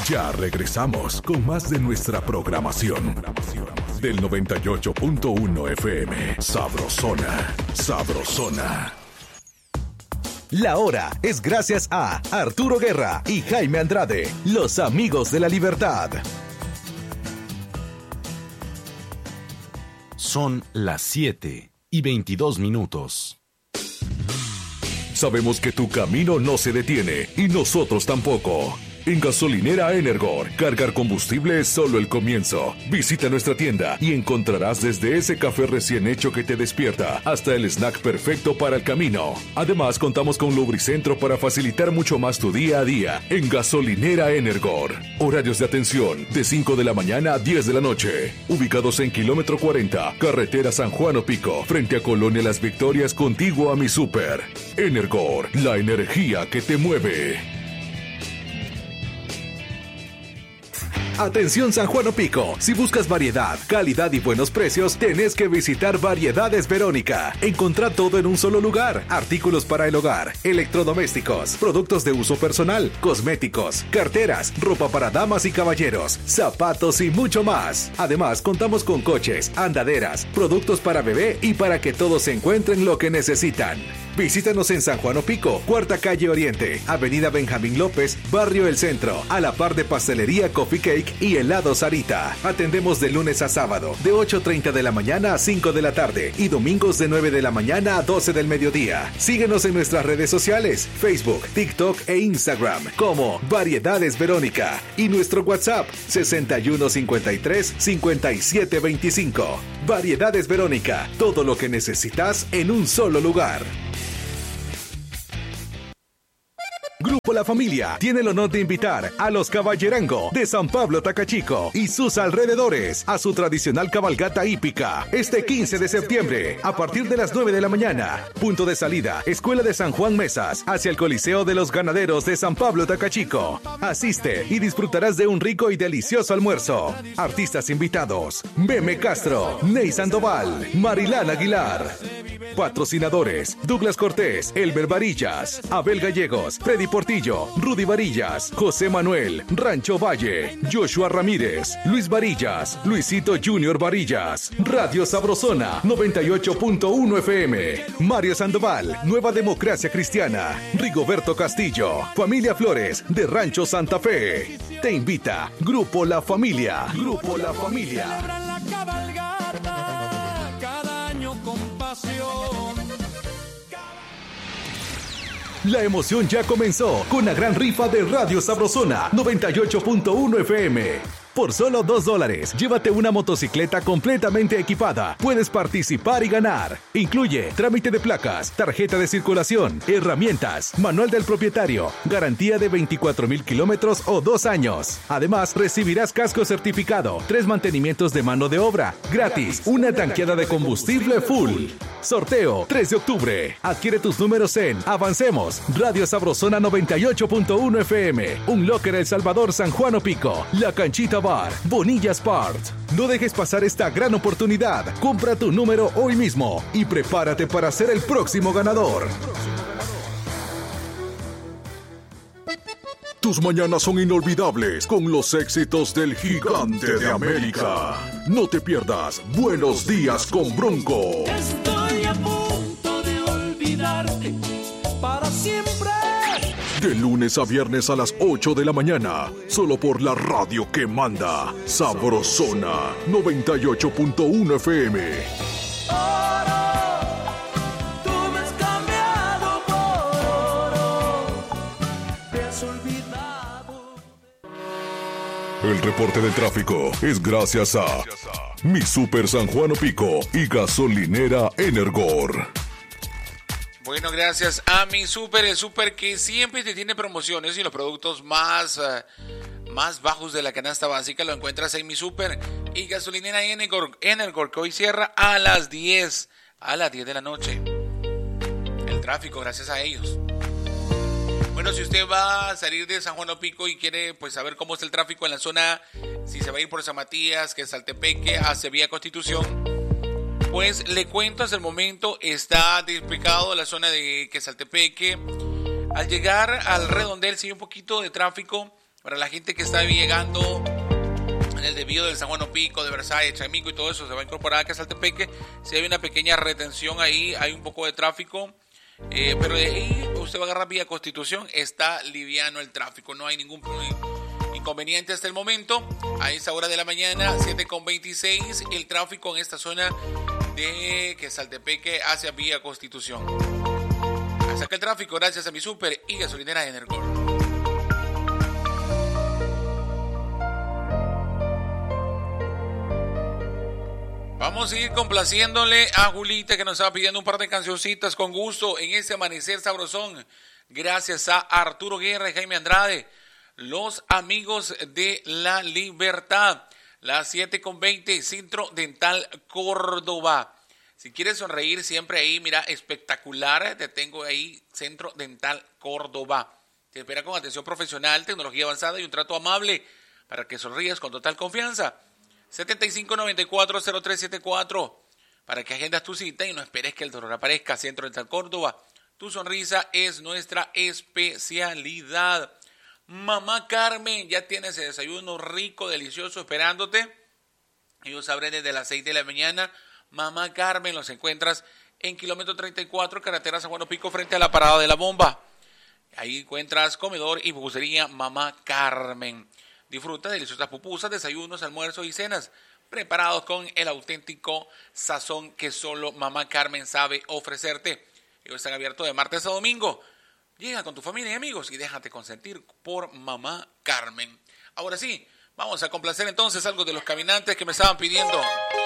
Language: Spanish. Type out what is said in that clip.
Ya regresamos con más de nuestra programación. Del 98.1 FM. Sabrosona. Sabrosona. La hora es gracias a Arturo Guerra y Jaime Andrade, los amigos de la libertad. Son las 7:22. Sabemos que tu camino no se detiene y nosotros tampoco. En Gasolinera Energor, cargar combustible es solo el comienzo. Visita nuestra tienda y encontrarás desde ese café recién hecho que te despierta hasta el snack perfecto para el camino. Además, contamos con Lubricentro para facilitar mucho más tu día a día. En Gasolinera Energor. Horarios de atención de 5 de la mañana a 10 de la noche. Ubicados en kilómetro 40, carretera San Juan Opico, frente a Colonia Las Victorias, contiguo a Mi Super. Energor, la energía que te mueve. Atención San Juan Opico, si buscas variedad, calidad y buenos precios, tenés que visitar Variedades Verónica. Encontrá todo en un solo lugar: artículos para el hogar, electrodomésticos, productos de uso personal, cosméticos, carteras, ropa para damas y caballeros, zapatos y mucho más. Además, contamos con coches, andaderas, productos para bebé y para que todos encuentren lo que necesitan. Visítanos en San Juan Opico, Cuarta Calle Oriente, Avenida Benjamín López, Barrio El Centro, a la par de Pastelería Coffee Cake y Helado Sarita. Atendemos de lunes a sábado, de 8:30 de la mañana a 5 de la tarde y domingos de 9 de la mañana a 12 del mediodía. Síguenos en nuestras redes sociales, Facebook, TikTok e Instagram como Variedades Verónica y nuestro WhatsApp 6153-5725. Variedades Verónica, todo lo que necesitas en un solo lugar. Grupo La Familia tiene el honor de invitar a los Caballerango de San Pablo Tacachico y sus alrededores a su tradicional cabalgata hípica este 15 de septiembre a partir de las 9 de la mañana. Punto de salida, Escuela de San Juan Mesas, hacia el Coliseo de los Ganaderos de San Pablo Tacachico. Asiste y disfrutarás de un rico y delicioso almuerzo. Artistas invitados: Meme Castro, Ney Sandoval, Marilán Aguilar. Patrocinadores: Douglas Cortés, Elber Varillas, Abel Gallegos, Freddy Portillo, Rudy Varillas, José Manuel, Rancho Valle, Joshua Ramírez, Luis Varillas, Luisito Junior Varillas, Radio Sabrosona 98.1 FM, Mario Sandoval, Nueva Democracia Cristiana, Rigoberto Castillo, Familia Flores de Rancho Santa Fe. Te invita Grupo La Familia. Grupo La Familia. Cada año con pasión. La emoción ya comenzó con la gran rifa de Radio Sabrosona 98.1 FM. Por solo $2, llévate una motocicleta completamente equipada. Puedes participar y ganar. Incluye trámite de placas, tarjeta de circulación, herramientas, manual del propietario, garantía de 24,000 kilómetros o 2 años. Además, recibirás casco certificado, 3 mantenimientos de mano de obra, gratis, una tanqueada de combustible full. Sorteo 3 de octubre. Adquiere tus números en Avancemos, Radio Sabrosona 98.1 FM, Un Locker El Salvador, San Juan Opico, La Canchita Bar, Bonilla Sport. No dejes pasar esta gran oportunidad. Compra tu número hoy mismo y prepárate para ser el próximo ganador. Tus mañanas son inolvidables con los éxitos del Gigante de América. No te pierdas Buenos Días con Bronco. Estoy a punto de olvidarte para siempre. De lunes a viernes a las 8 de la mañana, solo por la radio que manda. Sabrosona 98.1 FM. Tú me has cambiado por oro. Te has olvidado. El reporte del tráfico es gracias a Mi Super San Juan Opico y Gasolinera Energor. Bueno, gracias a Mi Super, el super que siempre te tiene promociones y los productos más bajos de la canasta básica lo encuentras en Mi Super y Gasolinera Energor, que hoy cierra a las 10 de la noche. El tráfico, gracias a ellos. Bueno, si usted va a salir de San Juan Opico y quiere pues saber cómo está el tráfico en la zona, si se va a ir por San Matías, que es Saltepeque, hacia Vía Constitución, pues le cuento, hasta el momento está despejado la zona de Quesaltepeque. Al llegar al redondel sigue un poquito de tráfico Para la gente que está llegando en el desvío del San Juan Opico, de Versalles, Chamico y todo eso, se va a incorporar acá a Saltepeque. Si hay una pequeña retención ahí, hay un poco de tráfico, pero de ahí usted va a agarrar vía Constitución, está liviano el tráfico, no hay ningún inconveniente hasta el momento. A esa hora de la mañana, 7:26, el tráfico en esta zona de que Saltepeque hacia vía Constitución. Saca el tráfico gracias a mi super y gasolinera Energol. Vamos a ir complaciéndole a Julita, que nos estaba pidiendo un par de cancioncitas con gusto en este amanecer sabrosón. Gracias a Arturo Guerra y Jaime Andrade, los amigos de la libertad. Las 7:20, Centro Dental Córdoba. Si quieres sonreír siempre ahí, mira, espectacular, te tengo ahí, Centro Dental Córdoba. Te espera con atención profesional, tecnología avanzada y un trato amable para que sonrías con total confianza. 7594-0374 para que agendas tu cita y no esperes que el dolor aparezca. Centro Dental Córdoba, tu sonrisa es nuestra especialidad. Mamá Carmen, ya tienes el desayuno rico, delicioso esperándote. Ellos abren desde las 6 de la mañana. Mamá Carmen, los encuentras en kilómetro 34, carretera San Juan Opico, frente a la parada de la bomba. Ahí encuentras comedor y bucería Mamá Carmen. Disfruta de deliciosas pupusas, desayunos, almuerzos y cenas, preparados con el auténtico sazón que solo Mamá Carmen sabe ofrecerte. Ellos están abiertos de martes a domingo. Llega con tu familia y amigos y déjate consentir por Mamá Carmen. Ahora sí, vamos a complacer entonces algo de los caminantes que me estaban pidiendo.